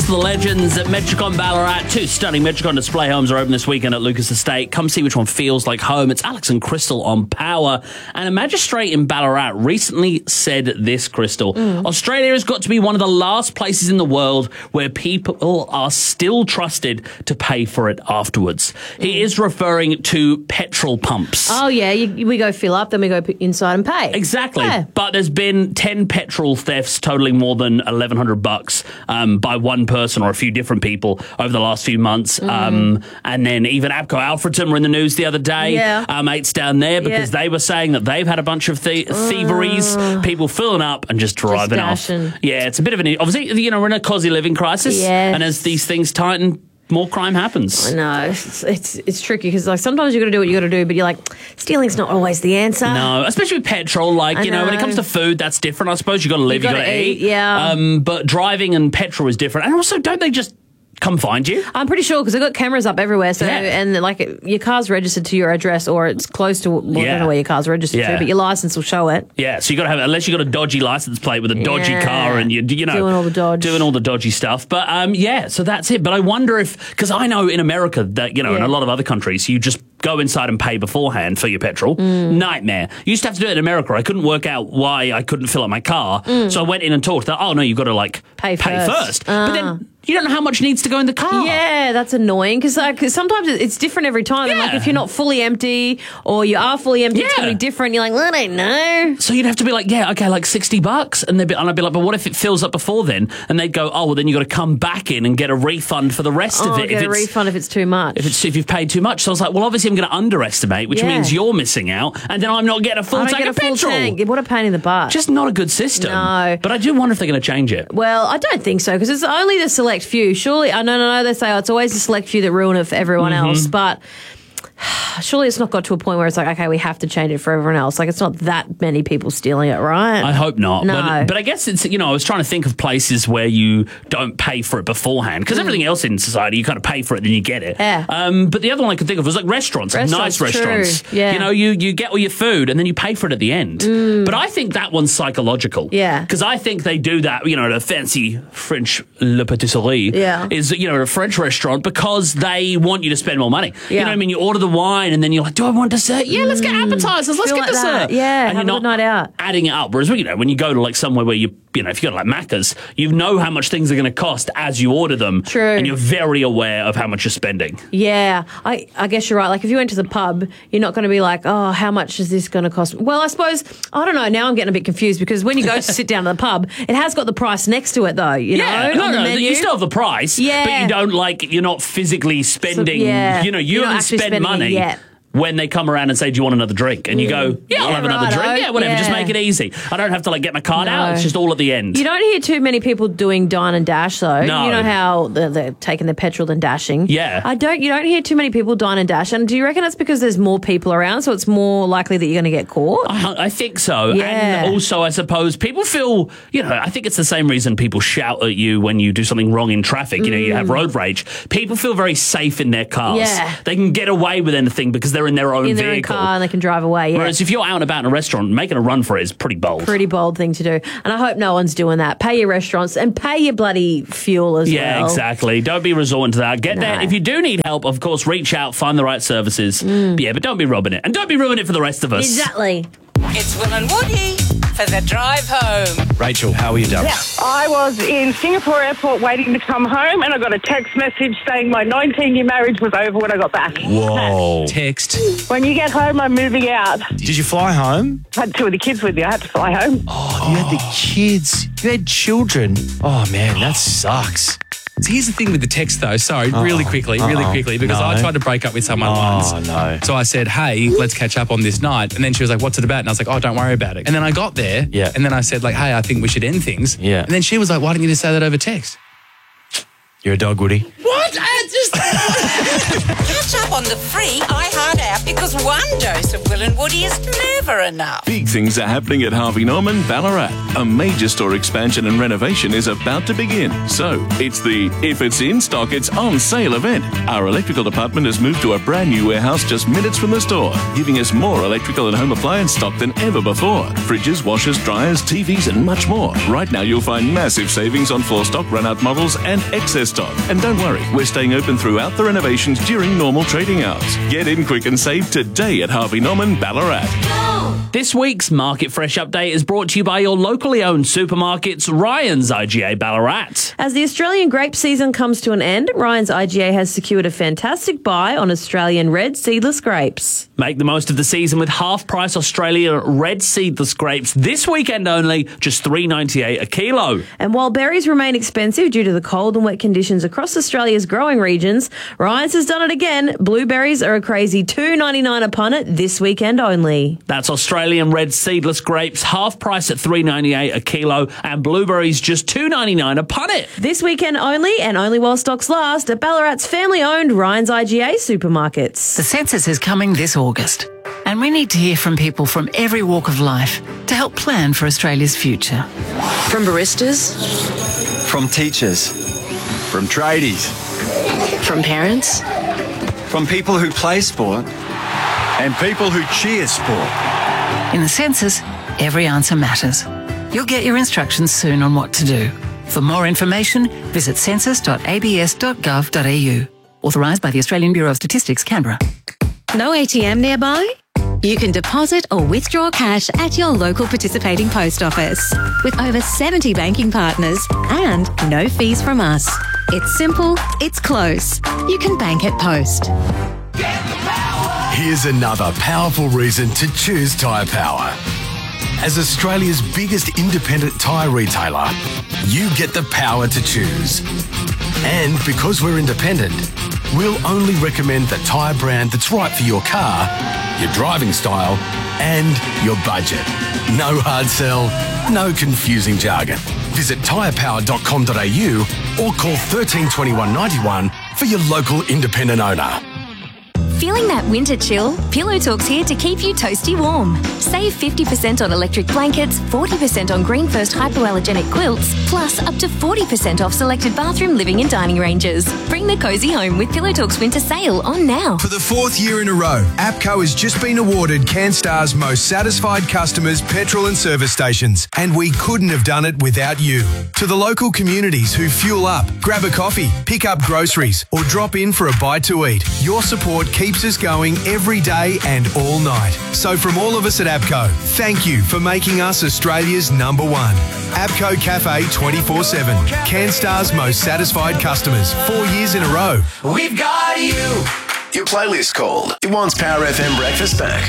the legends at Metricon Ballarat. Two stunning Metricon display homes are open this weekend at Lucas Estate. Come see which one feels like home. It's Alex and Crystal on Power. And a magistrate in Ballarat recently said this, Crystal. Australia has got to be one of the last places in the world where people are still trusted to pay for it afterwards. He is referring to petrol pumps. Oh, yeah. We go fill up, then we go inside and pay. Exactly. Yeah. But there's been 10 petrol thefts totaling more than $1,100 by one person or a few different people over the last few months. And then even APCO Alfredton were in the news the other day. Mates down there because they were saying that they've had a bunch of thieveries, people filling up and just driving off. Yeah, it's a bit of an... Obviously, you know, we're in a cosy living crisis. And as these things tighten, more crime happens. I know. It's tricky because like sometimes you got to do what you got to do, but you're like, stealing's not always the answer. No, especially with petrol. Like, you know, when it comes to food, that's different. I suppose you got to live, you got to eat. Yeah. But driving and petrol is different. And also, don't they just come find you? I'm pretty sure because they've got cameras up everywhere. So and like your car's registered to your address or it's close to. Well, I don't know where your car's registered to, but your license will show it. Yeah, so you got to have, unless you got a dodgy license plate with a dodgy car and you know doing all the dodgy stuff. But so that's it. But I wonder if, because I know in America that in a lot of other countries you just go inside and pay beforehand for your petrol. Nightmare. You used to have to do it in America. I couldn't work out why I couldn't fill up my car, so I went in and talked. Oh no, you've got to like pay first. But then you don't know how much needs to go in the car. Yeah, that's annoying because sometimes it's different every time. And like if you're not fully empty or you are fully empty, it's going to be different. You're like, well, I don't know. So you'd have to be like, like $60, and I'd be like, but what if it fills up before then? And they'd go, oh, well, then you got to come back in and get a refund for the rest of it. Get a refund if it's too much. If you've paid too much. So I was like, well, obviously I'm going to underestimate, which means you're missing out, and then I'm not getting a full tank of petrol. What a pain in the butt. Just not a good system. No. But I do wonder if they're going to change it. Well, I don't think so because it's only the select few. Surely, no, they say it's always the select few that ruin it for everyone else, but surely it's not got to a point where it's like, okay, we have to change it for everyone else. Like, it's not that many people stealing it, right? I hope not. No. But I guess it's, I was trying to think of places where you don't pay for it beforehand because everything else in society, you kind of pay for it, then you get it. Yeah. But the other one I could think of was like restaurants nice restaurants. True. Yeah. You get all your food and then you pay for it at the end. But I think that one's psychological. Yeah. Because I think they do that, at a fancy French Le Patisserie is, a French restaurant because they want you to spend more money. Yeah. You know what I mean? You order the wine and then you're like, do I want dessert? Yeah, let's get appetizers. Let's get dessert. Yeah, and have you're a good night out. Adding it up. Whereas, when you go to like somewhere where if you go to like Macca's, you know how much things are going to cost as you order them. True. And you're very aware of how much you're spending. Yeah, I guess you're right. Like if you went to the pub, you're not going to be like, oh, how much is this going to cost? Well, I suppose, I don't know. Now I'm getting a bit confused because when you go to sit down at the pub, it has got the price next to it though, you know? No, you still have the price. Yeah. But you don't you're not physically spending, you haven't spent money. Yet. When they come around and say, do you want another drink? And you go, I'll have another drink. Yeah, whatever. Just make it easy. I don't have to get my card out. It's just all at the end. You don't hear too many people doing dine and dash though. No. You know how they're taking their petrol and dashing. Yeah. You don't hear too many people dine and dash. And do you reckon it's because there's more people around, so it's more likely that you're going to get caught? I think so. Yeah. And also, I suppose, people feel, I think it's the same reason people shout at you when you do something wrong in traffic. You have road rage. People feel very safe in their cars. Yeah. They can get away with anything because they're in their own vehicle. Car and they can drive away. Yeah. Whereas if you're out and about in a restaurant, making a run for it is pretty bold. Pretty bold thing to do. And I hope no one's doing that. Pay your restaurants and pay your bloody fuel as well. Yeah, exactly. Don't be resorting to that. Get there. If you do need help, of course, reach out, find the right services. But don't be robbing it. And don't be ruining it for the rest of us. Exactly. It's Will and Woody for the drive home. Rachel, how are you doing? Yeah, I was in Singapore airport waiting to come home and I got a text message saying my 19-year marriage was over when I got back. Whoa. Text. When you get home, I'm moving out. Did you fly home? I had two of the kids with me. I had to fly home. Oh, you had the kids. You had children. Oh, man, that sucks. So here's the thing with the text, though. Sorry, really quickly, because I tried to break up with someone once. Oh, no. So I said, hey, let's catch up on this night. And then she was like, what's it about? And I was like, oh, don't worry about it. And then I got there, and then I said, hey, I think we should end things. Yeah. And then she was like, why didn't you just say that over text? You're a dog, Woody. What? Catch up on the free iHeart app because one dose of Will and Woody is never enough. Big things are happening at Harvey Norman, Ballarat. A major store expansion and renovation is about to begin. So, it's the If It's In Stock, It's On Sale event. Our electrical department has moved to a brand new warehouse just minutes from the store, giving us more electrical and home appliance stock than ever before. Fridges, washers, dryers, TVs and much more. Right now you'll find massive savings on floor stock, run-out models and excess stock. And don't worry, we're staying open throughout the renovations during normal trading hours. Get in quick and save today at Harvey Norman, Ballarat. This week's Market Fresh update is brought to you by your locally owned supermarkets, Ryan's IGA Ballarat. As the Australian grape season comes to an end, Ryan's IGA has secured a fantastic buy on Australian red seedless grapes. Make the most of the season with half-price Australia red seedless grapes this weekend only, just $3.98 a kilo. And while berries remain expensive due to the cold and wet conditions across Australia's growing regions, Ryan's has done it again. Blueberries are a crazy $2.99 a punnet this weekend only. That's Australian red seedless grapes, half price at $3.98 a kilo, and blueberries just $2.99 a punnet. This weekend only, and only while stocks last, at Ballarat's family-owned Ryan's IGA supermarkets. The census is coming this August, and we need to hear from people from every walk of life to help plan for Australia's future. From baristas, from teachers, from tradies, from parents, from people who play sport, and people who cheer sport. In the census, every answer matters. You'll get your instructions soon on what to do. For more information, visit census.abs.gov.au. Authorised by the Australian Bureau of Statistics, Canberra. No ATM nearby? You can deposit or withdraw cash at your local participating post office. With over 70 banking partners and no fees from us. It's simple, it's close. You can bank at Post. Here's another powerful reason to choose Tyre Power. As Australia's biggest independent tyre retailer, you get the power to choose. And because we're independent, we'll only recommend the tyre brand that's right for your car, your driving style, and your budget. No hard sell, no confusing jargon. Visit tyrepower.com.au or call 132191 for your local independent owner. Feeling that winter chill? Pillow Talk's here to keep you toasty warm. Save 50% on electric blankets, 40% on Green First hypoallergenic quilts, plus up to 40% off selected bathroom, living and dining ranges. Bring the cosy home with Pillow Talk's winter sale on now. For the 4th year in a row, APCO has just been awarded CanStar's most satisfied customers petrol and service stations, and we couldn't have done it without you. To the local communities who fuel up, grab a coffee, pick up groceries, or drop in for a bite to eat, your support keeps us going every day and all night. So from all of us at APCO, thank you for making us Australia's #1. APCO Cafe 24/7. CanStar's most satisfied customers 4 years in a row. We've got you. Your playlist called. It wants Power FM Breakfast back.